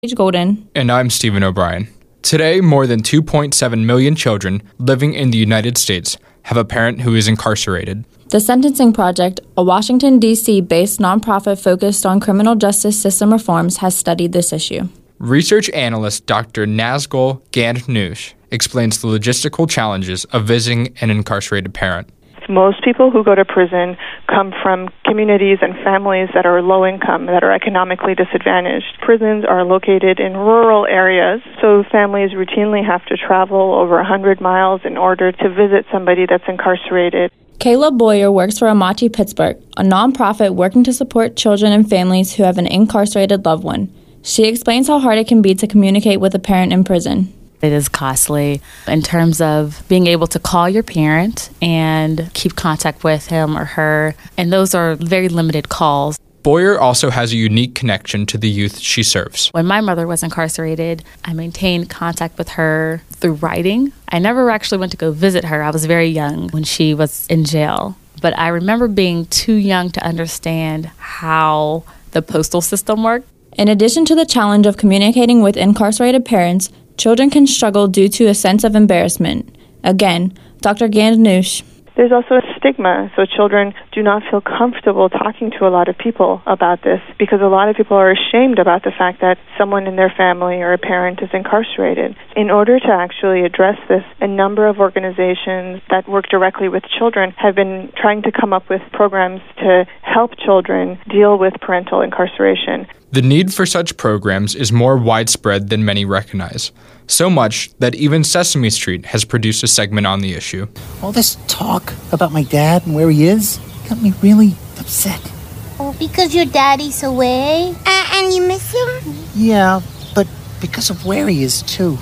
Paige Golden. And I'm Stephen O'Brien. Today, more than 2.7 million children living in the United States have a parent who is incarcerated. The Sentencing Project, a Washington, D.C.-based nonprofit focused on criminal justice system reforms, has studied this issue. Research analyst Dr. Nazgul Gandhnoush explains the logistical challenges of visiting an incarcerated parent. Most people who go to prison come from communities and families that are low income, that are economically disadvantaged. Prisons are located in rural areas, so families routinely have to travel over 100 miles in order to visit somebody that's incarcerated. Kayla Boyer works for Amachi Pittsburgh, a nonprofit working to support children and families who have an incarcerated loved one. She explains how hard it can be to communicate with a parent in prison. It is costly in terms of being able to call your parent and keep contact with him or her, and those are very limited calls. Boyer also has a unique connection to the youth she serves. When my mother was incarcerated, I maintained contact with her through writing. I never actually went to go visit her. I was very young when she was in jail. But I remember being too young to understand how the postal system worked. In addition to the challenge of communicating with incarcerated parents, children can struggle due to a sense of embarrassment. Again, Dr. Gandhnoush. There's also a stigma, so children do not feel comfortable talking to a lot of people about this because a lot of people are ashamed about the fact that someone in their family or a parent is incarcerated. In order to actually address this, a number of organizations that work directly with children have been trying to come up with programs to help children deal with parental incarceration. The need for such programs is more widespread than many recognize, so much that even Sesame Street has produced a segment on the issue. All this talk about my dad and where he is got me really upset. Oh, because your daddy's away? And you miss him? Yeah, but because of where he is, too.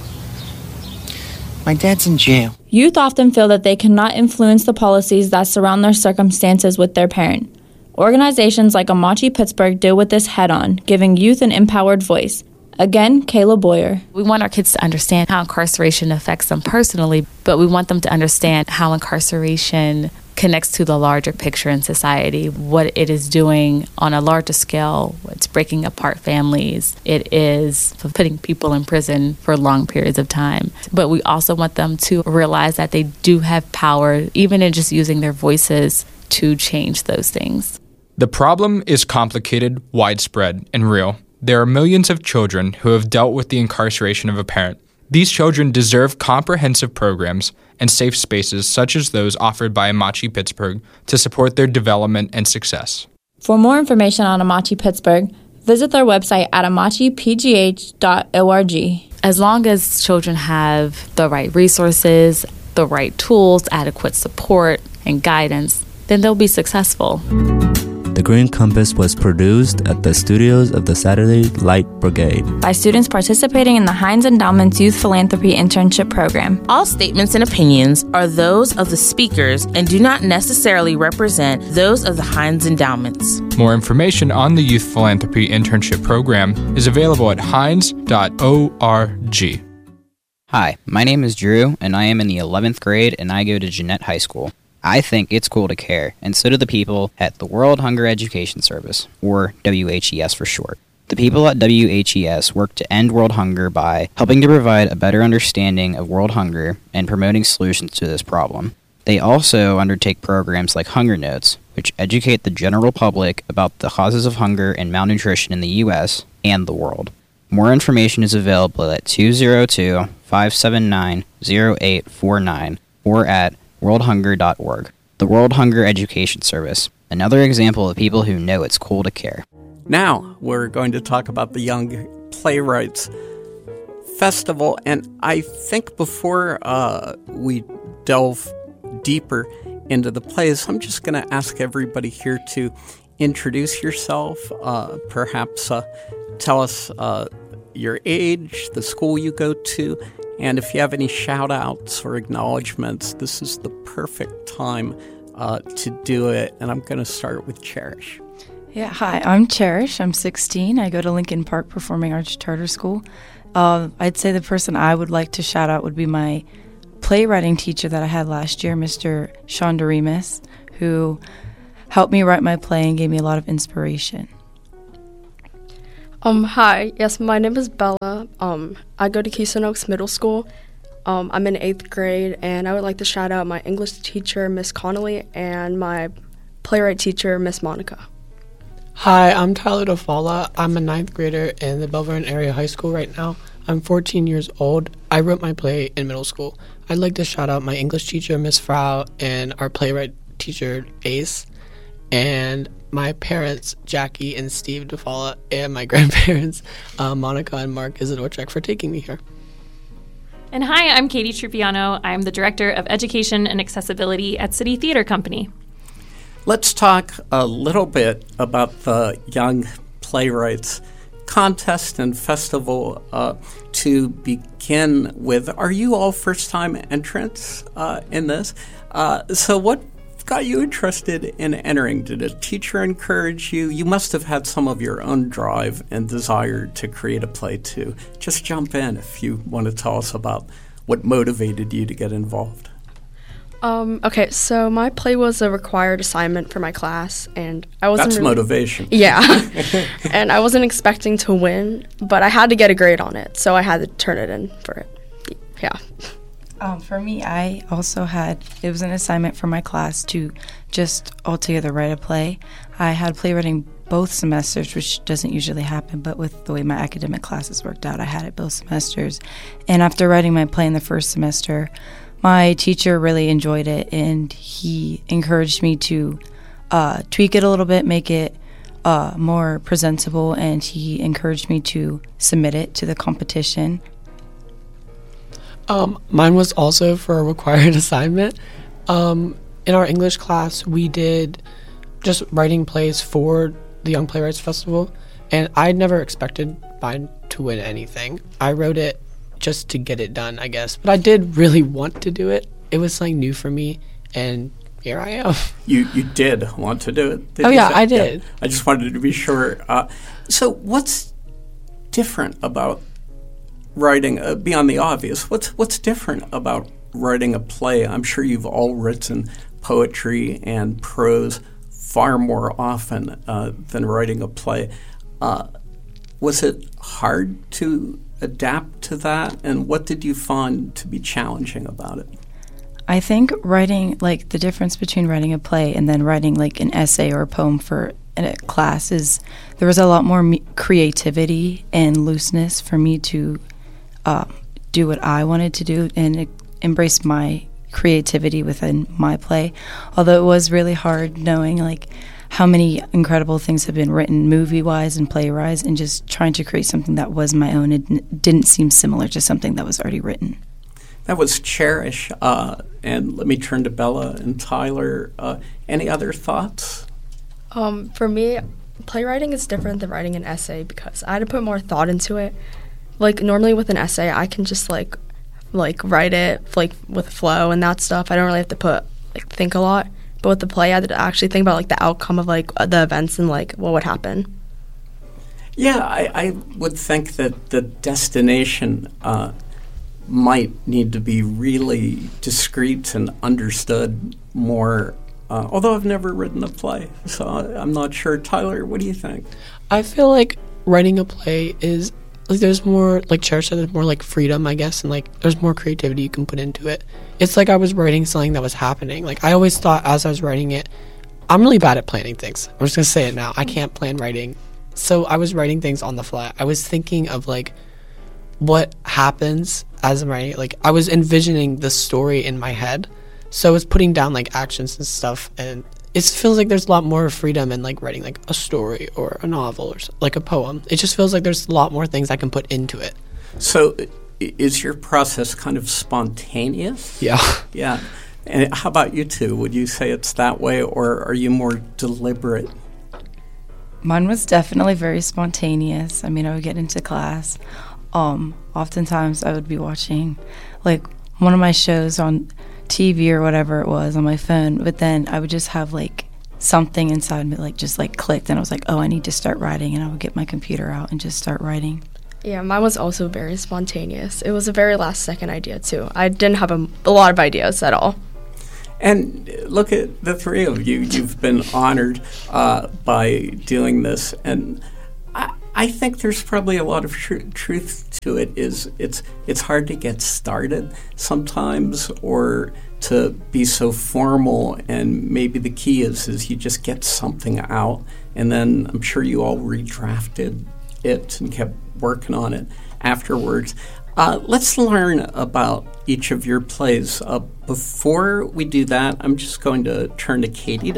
My dad's in jail. Youth often feel that they cannot influence the policies that surround their circumstances with their parent. Organizations like Amachi Pittsburgh deal with this head-on, giving youth an empowered voice. Again, Kayla Boyer. We want our kids to understand how incarceration affects them personally, but we want them to understand how incarceration connects to the larger picture in society, what it is doing on a larger scale. It's breaking apart families. It is putting people in prison for long periods of time. But we also want them to realize that they do have power, even in just using their voices, to change those things. The problem is complicated, widespread, and real. There are millions of children who have dealt with the incarceration of a parent. These children deserve comprehensive programs and safe spaces such as those offered by Amachi Pittsburgh to support their development and success. For more information on Amachi Pittsburgh, visit their website at amachipgh.org. As long as children have the right resources, the right tools, adequate support, and guidance, then they'll be successful. The Green Compass was produced at the studios of the Saturday Light Brigade by students participating in the Heinz Endowment's Youth Philanthropy Internship Program. All statements and opinions are those of the speakers and do not necessarily represent those of the Heinz Endowments. More information on the Youth Philanthropy Internship Program is available at heinz.org. Hi, my name is Drew, and I am in the 11th grade, and I go to Jeanette High School. I think it's cool to care, and so do the people at the World Hunger Education Service, or WHES for short. The people at WHES work to end world hunger by helping to provide a better understanding of world hunger and promoting solutions to this problem. They also undertake programs like Hunger Notes, which educate the general public about the causes of hunger and malnutrition in the U.S. and the world. More information is available at 202-579-0849 or at worldhunger.org. The World Hunger Education Service, another example of people who know it's cool to care. Now we're going to talk about the Young Playwrights Festival, and I think before we delve deeper into the plays, I'm just going to ask everybody here to introduce yourself, perhaps tell us your age, the school you go to, and if you have any shout-outs or acknowledgments, this is the perfect time to do it. And I'm going to start with Cherish. Yeah, hi, I'm Cherish. I'm 16. I go to Lincoln Park Performing Arts Charter School. I'd say the person I would like to shout out would be my playwriting teacher that I had last year, Mr. Sean Doremus, who helped me write my play and gave me a lot of inspiration. Hi. Yes, my name is Bella. I go to Keystone Oaks Middle School. I'm in 8th grade, and I would like to shout out my English teacher, Miss Connolly, and my playwright teacher, Miss Monica. Hi, I'm Tyler DeFalla. I'm a 9th grader in the Belvern Area High School right now. I'm 14 years old. I wrote my play in middle school. I'd like to shout out my English teacher, Miss Frau, and our playwright teacher, Ace, and my parents, Jackie and Steve DeFalla, and my grandparents, Monica and Mark Izadorchek, for taking me here. And hi, I'm Katie Trupiano. I'm the Director of Education and Accessibility at City Theater Company. Let's talk a little bit about the Young Playwrights Contest and Festival to begin with. Are you all first-time entrants in this? So what got you interested in entering? Did a teacher encourage you? You must have had some of your own drive and desire to create a play too. Just jump in if you want to tell us about what motivated you to get involved. Okay, so my play was a required assignment for my class, and I wasn't That's motivation. Yeah. And I wasn't expecting to win, but I had to get a grade on it, so I had to turn it in for it. Yeah. For me, I also it was an assignment for my class to just altogether write a play. I had playwriting both semesters, which doesn't usually happen, but with the way my academic classes worked out, I had it both semesters. And after writing my play in the first semester, my teacher really enjoyed it, and he encouraged me to tweak it a little bit, make it more presentable, and he encouraged me to submit it to the competition. Mine was also for a required assignment. In our English class, we did just writing plays for the Young Playwrights Festival, and I never expected mine to win anything. I wrote it just to get it done, I guess. But I did really want to do it. It was something new for me, and here I am. You did want to do it? I did. Yeah. I just wanted to be sure. So what's different about writing, beyond the obvious, what's different about writing a play? I'm sure you've all written poetry and prose far more often than writing a play. Was it hard to adapt to that, and what did you find to be challenging about it? I think writing, like, the difference between writing a play and then writing, like, an essay or a poem for a class is there was a lot more creativity and looseness for me to do what I wanted to do and embrace my creativity within my play. Although it was really hard knowing, like, how many incredible things have been written movie-wise and play-wise, and just trying to create something that was my own. It didn't seem similar to something that was already written. That was Cherish. And let me turn to Bella and Tyler. Any other thoughts? For me, playwriting is different than writing an essay because I had to put more thought into it. Like, normally with an essay, I can just, like write it, like, with flow and that stuff. I don't really have to think a lot. But with the play, I had to actually think about, like, the outcome of, like, the events and, like, what would happen. Yeah, I would think that the destination might need to be really discreet and understood more, although I've never written a play, so I'm not sure. Tyler, what do you think? I feel like writing a play is, like, there's more, like Cherish said, there's more, like, freedom, I guess, and, like, there's more creativity you can put into it. It's like I was writing something that was happening. Like, I always thought as I was writing it, I'm really bad at planning things. I'm just going to say it now. I can't plan writing. So I was writing things on the fly. I was thinking of, like, what happens as I'm writing it. Like, I was envisioning the story in my head. So I was putting down, like, actions and stuff, and it feels like there's a lot more freedom in, like, writing, like, a story or a novel or, like, a poem. It just feels like there's a lot more things I can put into it. So is your process kind of spontaneous? Yeah. Yeah. And how about you two? Would you say it's that way, or are you more deliberate? Mine was definitely very spontaneous. I mean, I would get into class. Oftentimes I would be watching, like, one of my shows on TV or whatever it was on my phone, but then I would just have, like, something inside me, like, just, like, clicked, and I was like, oh, I need to start writing, and I would get my computer out and just start writing. Yeah, mine was also very spontaneous. It was a very last-second idea, too. I didn't have a lot of ideas at all. And look at the three of you. You've been honored by doing this. And I I think there's probably a lot of truth to it. It's hard to get started sometimes, or to be so formal, and maybe the key is you just get something out, and then I'm sure you all redrafted it and kept working on it afterwards. Let's learn about each of your plays. Before we do that, I'm just going to turn to Katie.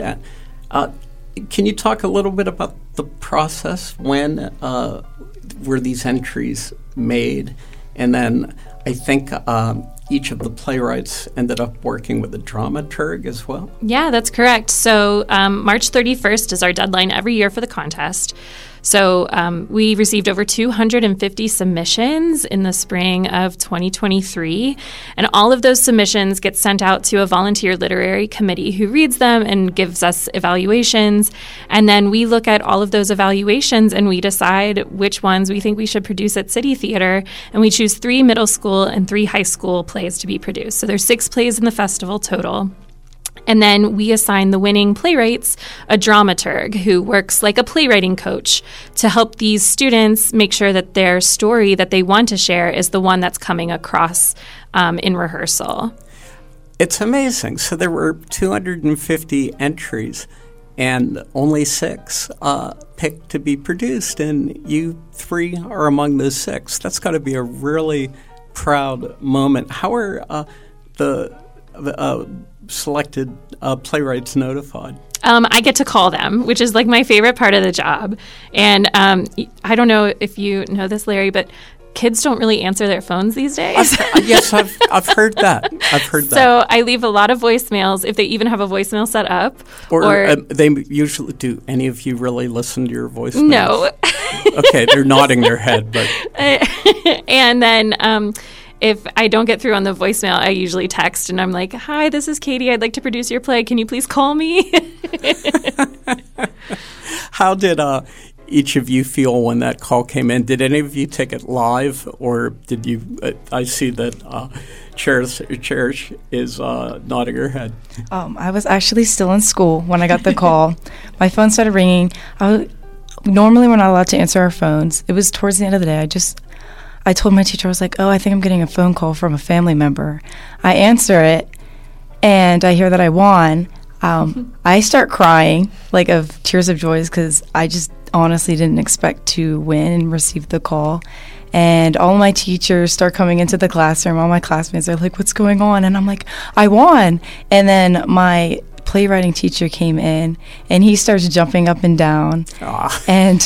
Can you talk a little bit about the process? When were these entries made? And then I think each of the playwrights ended up working with a dramaturg as well. Yeah, that's correct. So March 31st is our deadline every year for the contest. So we received over 250 submissions in the spring of 2023, and all of those submissions get sent out to a volunteer literary committee who reads them and gives us evaluations. And then we look at all of those evaluations and we decide which ones we think we should produce at City Theater, and we choose 3 middle school and 3 high school plays to be produced. So there's 6 plays in the festival total. And then we assign the winning playwrights a dramaturg who works like a playwriting coach to help these students make sure that their story that they want to share is the one that's coming across in rehearsal. It's amazing. So there were 250 entries and only 6 picked to be produced, and you 3 are among those 6. That's got to be a really proud moment. How are the selected playwrights notified? I get to call them, which is like my favorite part of the job. And I don't know if you know this, Larry, but kids don't really answer their phones these days. Yes, I've heard that. So I leave a lot of voicemails, if they even have a voicemail set up. Or they usually do. Any of you really listen to your voicemails? No. Okay, they're nodding their head, but. And then if I don't get through on the voicemail, I usually text and I'm like, "Hi, this is Katie. I'd like to produce your play. Can you please call me?" How did each of you feel when that call came in? Did any of you take it live, or did you? I see that Cherish is nodding her head. I was actually still in school when I got the call. My phone started ringing. Normally, we're not allowed to answer our phones. It was towards the end of the day. I told my teacher, I was like, "Oh, I think I'm getting a phone call from a family member." I answer it, and I hear that I won. I start crying, like of tears of joy, because I just honestly didn't expect to win and receive the call. And all my teachers start coming into the classroom. All my classmates are like, "What's going on?" And I'm like, "I won." And then my playwriting teacher came in, and he starts jumping up and down. And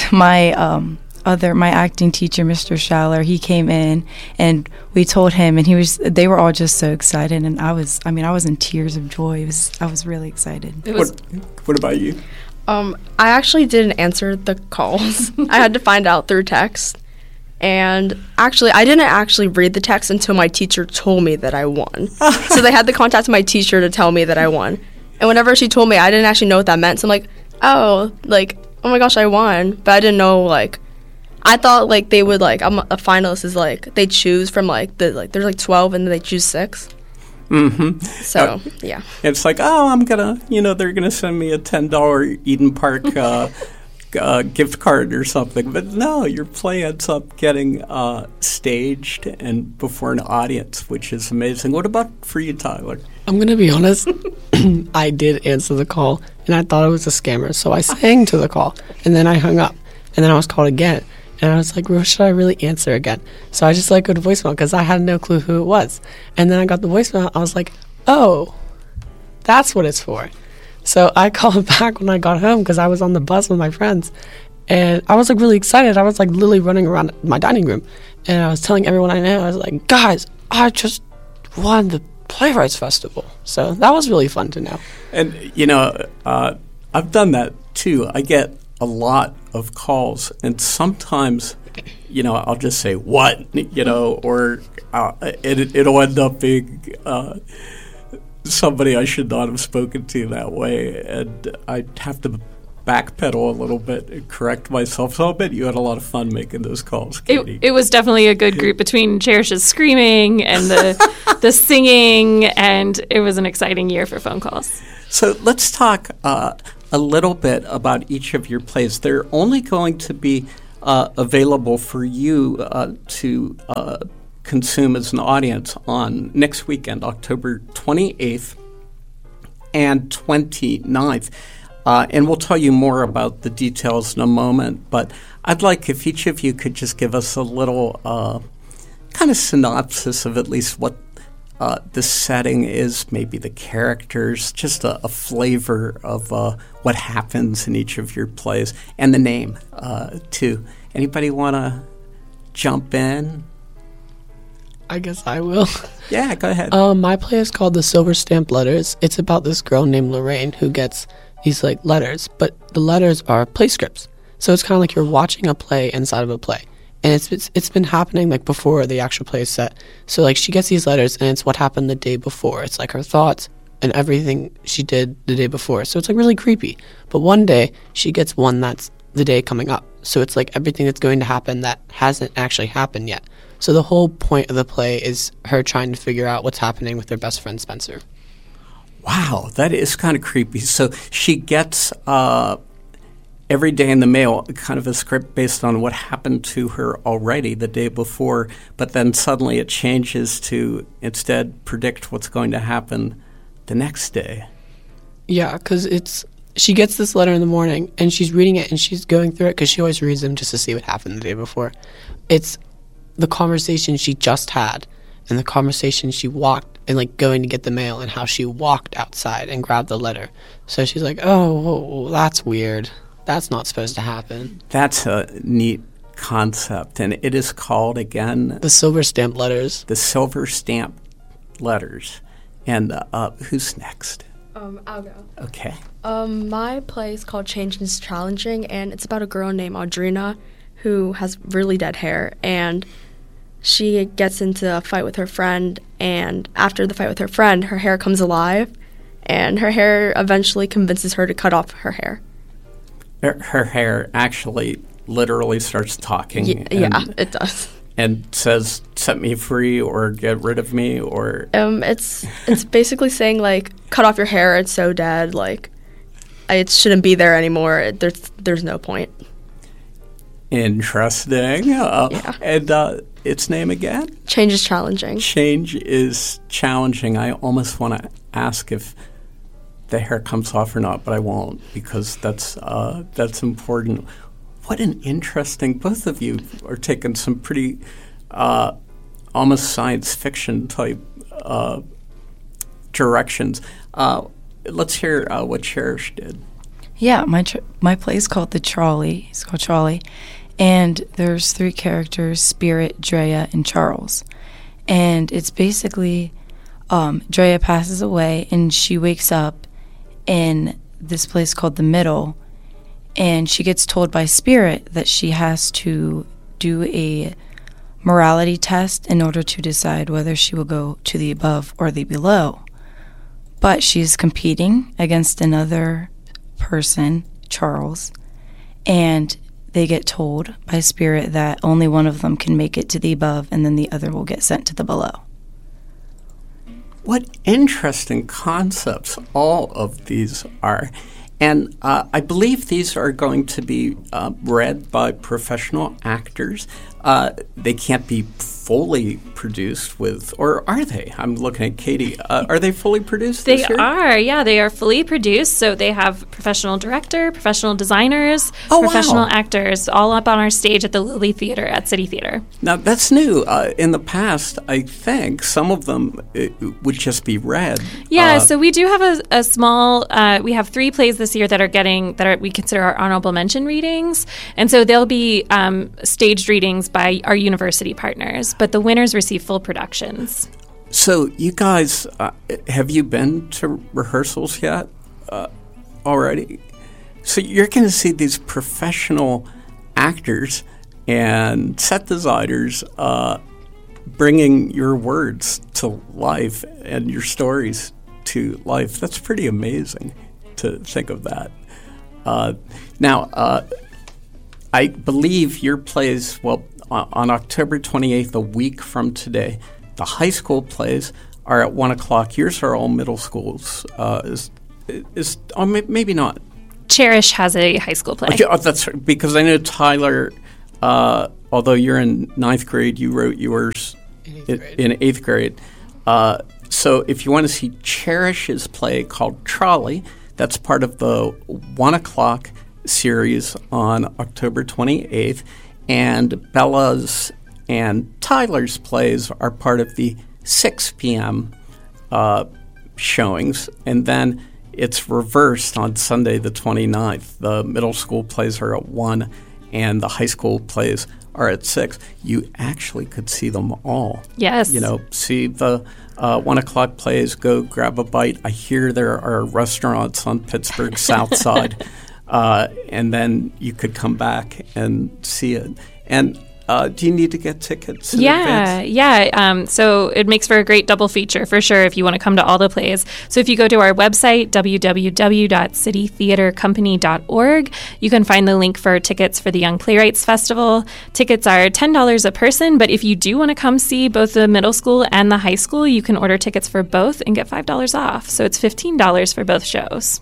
my acting teacher, Mr. Schaller, he came in and we told him, and they were all just so excited, and I was in tears of joy. I was really excited. What about you? I actually didn't answer the calls. I had to find out through text. And actually, I didn't actually read the text until my teacher told me that I won. So they had to contact my teacher to tell me that I won. And whenever she told me, I didn't actually know what that meant. So I'm like, oh my gosh, I won. But I didn't know, I thought they would I'm a finalist is they choose from there's 12 and then they choose 6. Mm-hmm. So yeah, it's I'm gonna they're gonna send me a $10 Eden Park gift card or something, but no, your play ends up getting staged and before an audience, which is amazing. What about for you, Tyler? I'm gonna be honest. I did answer the call and I thought it was a scammer, so I sang to the call and then I hung up and then I was called again. And I was like, well, should I really answer again? So I just go to voicemail because I had no clue who it was. And then I got the voicemail. I was like, oh, that's what it's for. So I called back when I got home because I was on the bus with my friends. And I was really excited. I was literally running around my dining room. And I was telling everyone I know, I was like, guys, I just won the Playwrights Festival. So that was really fun to know. And, I've done that too. I get a lot of calls, and sometimes, I'll just say, what, or it'll end up being somebody I should not have spoken to that way, and I have to backpedal a little bit and correct myself. So I bet you had a lot of fun making those calls, Katie. It was definitely a good group between Cherish's screaming and the singing, and it was an exciting year for phone calls. So let's talk a little bit about each of your plays. They're only going to be available for you to consume as an audience on next weekend, October 28th and 29th. And we'll tell you more about the details in a moment, but I'd like if each of you could just give us a little kind of synopsis of at least what the setting is, maybe the characters, just a flavor of what happens in each of your plays, and the name, too. Anybody want to jump in? I guess I will. Yeah, go ahead. My play is called The Silver Stamp Letters. It's about this girl named Lorraine who gets these letters, but the letters are play scripts. So it's kind of like you're watching a play inside of a play. And it's been happening before the actual play is set. So she gets these letters and it's what happened the day before. It's her thoughts and everything she did the day before. So it's really creepy. But one day she gets one that's the day coming up. So it's everything that's going to happen that hasn't actually happened yet. So the whole point of the play is her trying to figure out what's happening with her best friend Spencer. Wow, that is kind of creepy. So she gets every day in the mail kind of a script based on what happened to her already the day before, but then suddenly it changes to instead predict what's going to happen the next day. Yeah, because she gets this letter in the morning and she's reading it and she's going through it because she always reads them just to see what happened the day before. It's the conversation she just had and the conversation she walked and going to get the mail and how she walked outside and grabbed the letter. So she's oh, that's weird. That's not supposed to happen. That's a neat concept. And it is called, again? The Silver Stamp Letters. The Silver Stamp Letters. And who's next? I'll go. Okay. My play is called Change is Challenging, and it's about a girl named Audrina who has really dead hair, and she gets into a fight with her friend, and after the fight with her friend, her hair comes alive, and her hair eventually convinces her to cut off her hair. Her hair actually literally starts talking. Yeah, it does. And says, set me free or get rid of me or... It's basically saying, cut off your hair, it's so dead, it shouldn't be there anymore, there's no point. Interesting. Yeah. And its name again? Change is Challenging. Change is Challenging. I almost want to ask if the hair comes off or not, but I won't because that's important. What an interesting, both of you are taking some pretty almost science fiction type directions. Let's hear what Cherish did. Yeah, my play is called Trolley. It's called Trolley. And there's 3 characters, Spirit, Drea, and Charles. And it's basically Drea passes away and she wakes up in this place called the Middle. And she gets told by Spirit that she has to do a morality test in order to decide whether she will go to the above or the below. But she's competing against another person, Charles, and they get told by Spirit that only one of them can make it to the above and then the other will get sent to the below. What interesting concepts all of these are. And I believe these are going to be read by professional actors. They can't be fully produced with, or are they? I'm looking at Katie. Are they fully produced this year? They are, yeah. They are fully produced. So they have professional director, professional designers, professional actors, all up on our stage at the Lilly Theater at City Theater. Now, that's new. In the past, I think some of them would just be read. Yeah, so we do have a small, we have 3 plays this year that we consider our honorable mention readings. And so they'll be staged readings by our university partners, but the winners receive full productions. So you guys, have you been to rehearsals yet already? So you're going to see these professional actors and set designers bringing your words to life and your stories to life. That's pretty amazing to think of that. Now, I believe your plays, on October 28th, a week from today, the high school plays are at 1 o'clock. Yours are all middle schools. Maybe not. Cherish has a high school play. Oh, that's right, because I know Tyler although you're in 9th grade, you wrote yours in 8th grade. So if you want to see Cherish's play called Trolley, that's part of the 1 o'clock series on October 28th. And Bella's and Tyler's plays are part of the 6 p.m. Showings. And then it's reversed on Sunday the 29th. The middle school plays are at 1 and the high school plays are at 6. You actually could see them all. Yes. See the 1 o'clock plays, go grab a bite. I hear there are restaurants on Pittsburgh's South Side. And then you could come back and see it. And do you need to get tickets in advance? Yeah. So it makes for a great double feature for sure if you want to come to all the plays. So if you go to our website, www.citytheatercompany.org, you can find the link for tickets for the Young Playwrights Festival. Tickets are $10 a person, but if you do want to come see both the middle school and the high school, you can order tickets for both and get $5 off. So it's $15 for both shows.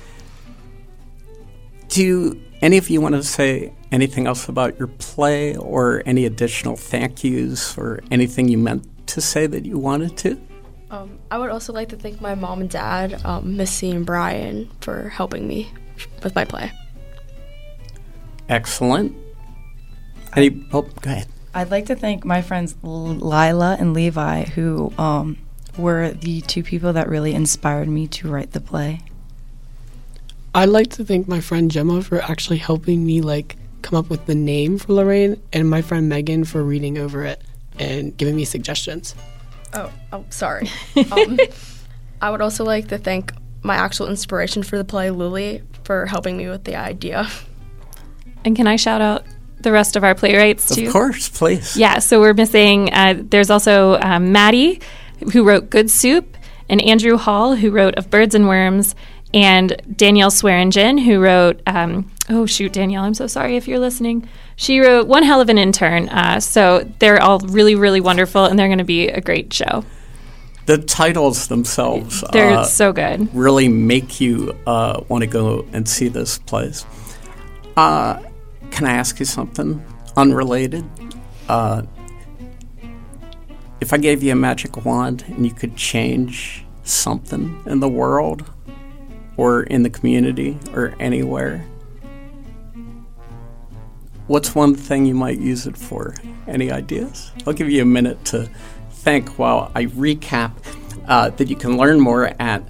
Do any of you want to say anything else about your play or any additional thank yous or anything you meant to say that you wanted to? I would also like to thank my mom and dad, Missy and Brian, for helping me with my play. Excellent. Go ahead. I'd like to thank my friends Lila and Levi, who were the two people that really inspired me to write the play. I'd like to thank my friend Gemma for actually helping me come up with the name for Lorraine, and my friend Megan for reading over it and giving me suggestions. Oh, sorry. I would also like to thank my actual inspiration for the play, Lily, for helping me with the idea. And can I shout out the rest of our playwrights too? Of course, please. Yeah, so we're missing, there's also Maddie, who wrote Good Soup, and Andrew Hall, who wrote Of Birds and Worms, and Danielle Swearingen, who wrote, Danielle, I'm so sorry if you're listening. She wrote One Hell of an Intern. So they're all really, really wonderful, and they're going to be a great show. The titles themselves they're so good. Really make you want to go and see this place. Can I ask you something unrelated? If I gave you a magic wand and you could change something in the world or in the community or anywhere, what's one thing you might use it for? Any ideas? I'll give you a minute to think while I recap that you can learn more at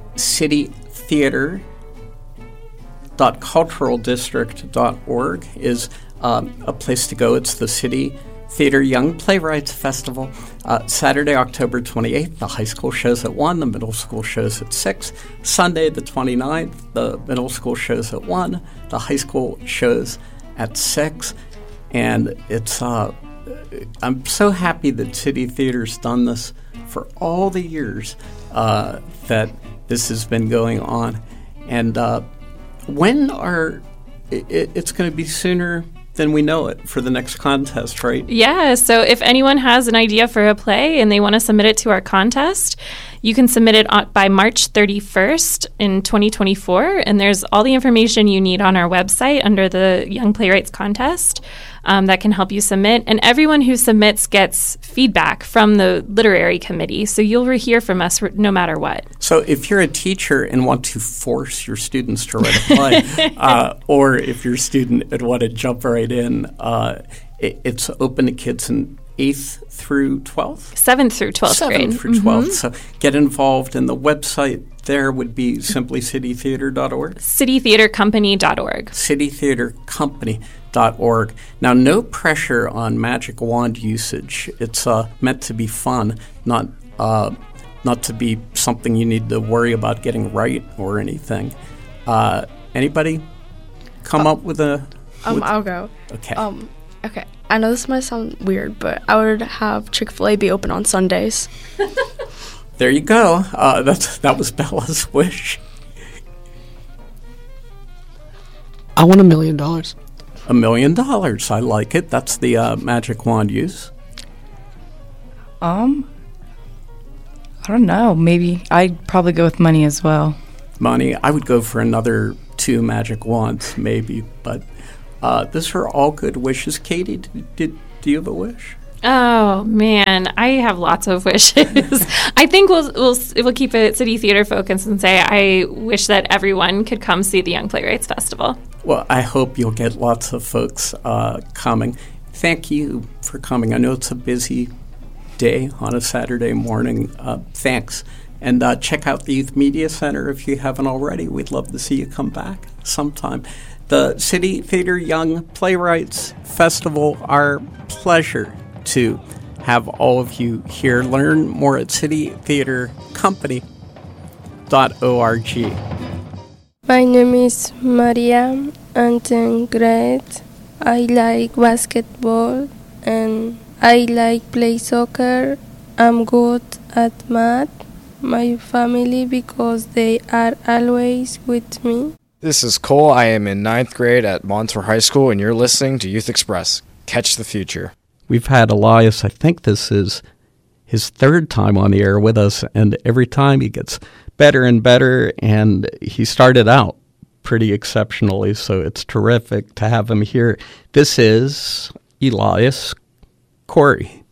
citytheater.culturaldistrict.org is a place to go. It's the City Theater Young Playwrights Festival. Saturday, October 28th, the high school shows at 1, the middle school shows at 6. Sunday, the 29th, the middle school shows at 1, the high school shows at 6. And it's I'm so happy that City Theater's done this for all the years that this has been going on. And when are it's going to be sooner than we know it for the next contest, right? Yeah, so if anyone has an idea for a play and they want to submit it to our contest, you can submit it by March 31st in 2024, and there's all the information you need on our website under the Young Playwrights Contest that can help you submit. And everyone who submits gets feedback from the literary committee, so you'll hear from us no matter what. So if you're a teacher and want to force your students to write a play, or if you're a student and want to jump right in, it's open to kids in 8th through 12th? 7th through 12th grade. 7th through 12th. So get involved, and the website there would be simply citytheater.org? Citytheatercompany.org. Citytheatercompany.org. Now, no pressure on magic wand usage. It's meant to be fun, not to be something you need to worry about getting right or anything. Anybody come up with a... I'll go. Okay. Okay. I know this might sound weird, but I would have Chick-fil-A be open on Sundays. There you go. That was Bella's wish. I want $1 million. $1 million. I like it. That's the magic wand use. I don't know. Maybe I'd probably go with money as well. Money. I would go for another 2 magic wands, maybe. But Those are all good wishes. Katie, do you have a wish? Oh man, I have lots of wishes. I think we'll keep it City Theater focused and say I wish that everyone could come see the Young Playwrights Festival. Well, I hope you'll get lots of folks coming. Thank you for coming. I know it's a busy day on a Saturday morning. Thanks. And check out the Youth Media Center if you haven't already. We'd love to see you come back sometime. The City Theater Young Playwrights Festival, our pleasure to have all of you here. Learn more at citytheatercompany.org. My name is Maria. I'm 10th grade. I like basketball and I like play soccer. I'm good at math. My family, because they are always with me. This is Cole. I am in 9th grade at Montour High School, and you're listening to Youth Express. Catch the future. We've had Elias, I think this is his third time on the air with us, and every time he gets better and better, and he started out pretty exceptionally, so it's terrific to have him here. This is Elias Corey.